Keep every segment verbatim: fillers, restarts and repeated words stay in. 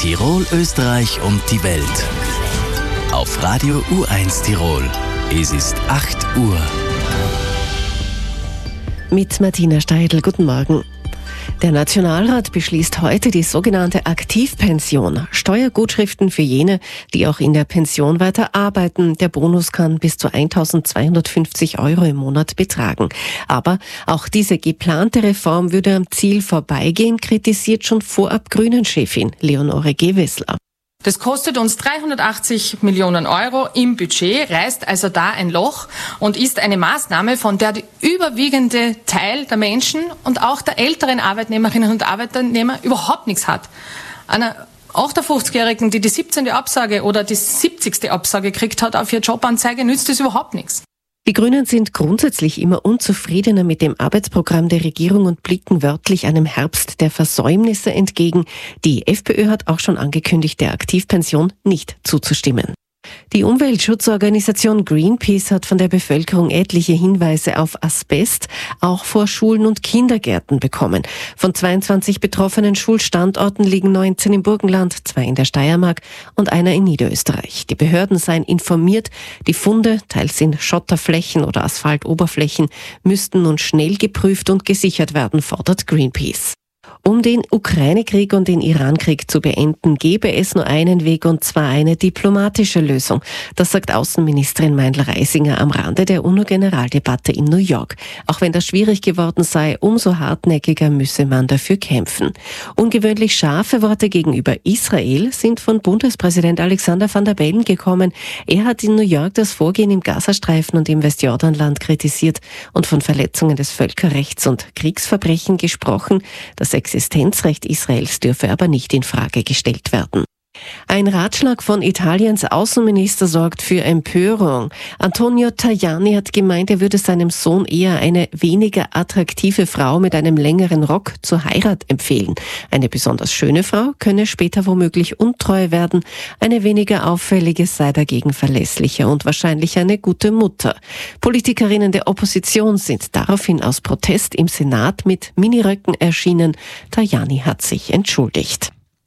Tirol, Österreich und die Welt. Auf Radio U eins Tirol. Es ist acht Uhr. Mit Martina Steidl, guten Morgen. Der Nationalrat beschließt heute die sogenannte Aktivpension. Steuergutschriften für jene, die auch in der Pension weiter arbeiten. Der Bonus kann bis zu eintausendzweihundertfünfzig Euro im Monat betragen. Aber auch diese geplante Reform würde am Ziel vorbeigehen, kritisiert schon vorab Grünen-Chefin Leonore Gewessler. Das kostet uns dreihundertachtzig Millionen Euro im Budget, reißt also da ein Loch und ist eine Maßnahme, von der der überwiegende Teil der Menschen und auch der älteren Arbeitnehmerinnen und Arbeitnehmer überhaupt nichts hat. Einer achtundfünfzigjährigen, die die siebzehnte Absage oder die siebzigste Absage gekriegt hat auf ihre Jobanzeige, nützt das überhaupt nichts. Die Grünen sind grundsätzlich immer unzufriedener mit dem Arbeitsprogramm der Regierung und blicken wörtlich einem Herbst der Versäumnisse entgegen. Die FPÖ hat auch schon angekündigt, der Aktivpension nicht zuzustimmen. Die Umweltschutzorganisation Greenpeace hat von der Bevölkerung etliche Hinweise auf Asbest, auch vor Schulen und Kindergärten bekommen. Von zweiundzwanzig betroffenen Schulstandorten liegen neunzehn im Burgenland, zwei in der Steiermark und einer in Niederösterreich. Die Behörden seien informiert, die Funde, teils in Schotterflächen oder Asphaltoberflächen, müssten nun schnell geprüft und gesichert werden, fordert Greenpeace. Um den Ukraine-Krieg und den Iran-Krieg zu beenden, gäbe es nur einen Weg, und zwar eine diplomatische Lösung. Das sagt Außenministerin Meindl-Reisinger am Rande der UNO-Generaldebatte in New York. Auch wenn das schwierig geworden sei, umso hartnäckiger müsse man dafür kämpfen. Ungewöhnlich scharfe Worte gegenüber Israel sind von Bundespräsident Alexander Van der Bellen gekommen. Er hat in New York das Vorgehen im Gazastreifen und im Westjordanland kritisiert und von Verletzungen des Völkerrechts und Kriegsverbrechen gesprochen. Das Existenzrecht Israels dürfe aber nicht in Frage gestellt werden. Ein Ratschlag von Italiens Außenminister sorgt für Empörung. Antonio Tajani hat gemeint, er würde seinem Sohn eher eine weniger attraktive Frau mit einem längeren Rock zur Heirat empfehlen. Eine besonders schöne Frau könne später womöglich untreu werden. Eine weniger auffällige sei dagegen verlässlicher und wahrscheinlich eine gute Mutter. Politikerinnen der Opposition sind daraufhin aus Protest im Senat mit Miniröcken erschienen. Tajani hat sich entschuldigt.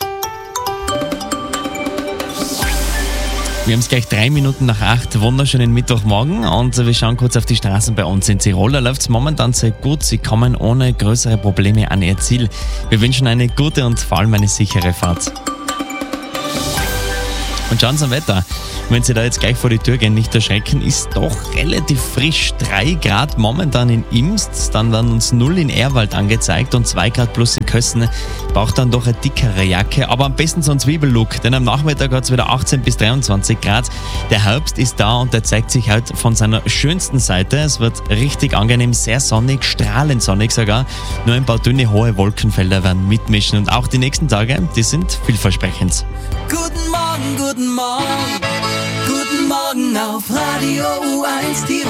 Wir haben es gleich drei Minuten nach acht, wunderschönen Mittwochmorgen, und wir schauen kurz auf die Straßen bei uns in Tirol. Da läuft es momentan sehr gut, Sie kommen ohne größere Probleme an Ihr Ziel. Wir wünschen eine gute und vor allem eine sichere Fahrt. Und schauen Sie am Wetter. Wenn Sie da jetzt gleich vor die Tür gehen, nicht erschrecken, ist doch relativ frisch. drei Grad momentan in Imst, dann werden uns null in Ehrwald angezeigt und zwei Grad plus in Kössen. Braucht dann doch eine dickere Jacke, aber am besten so ein Zwiebellook, denn am Nachmittag hat es wieder achtzehn bis dreiundzwanzig Grad. Der Herbst ist da und der zeigt sich heute von seiner schönsten Seite. Es wird richtig angenehm, sehr sonnig, strahlend sonnig sogar. Nur ein paar dünne, hohe Wolkenfelder werden mitmischen und auch die nächsten Tage, die sind vielversprechend. Guten Morgen, guten Morgen. Guten Morgen auf Radio U eins Tirol.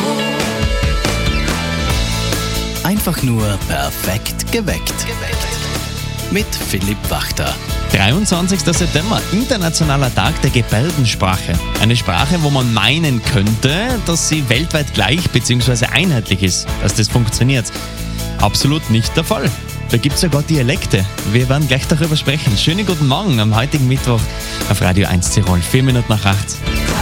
Einfach nur perfekt geweckt. Mit Philipp Wachter. dreiundzwanzigster September, internationaler Tag der Gebärdensprache. Eine Sprache, wo man meinen könnte, dass sie weltweit gleich bzw. einheitlich ist, dass das funktioniert. Absolut nicht der Fall. Da gibt es sogar Dialekte. Wir werden gleich darüber sprechen. Schönen guten Morgen am heutigen Mittwoch auf Radio eins Tirol. Vier Minuten nach acht.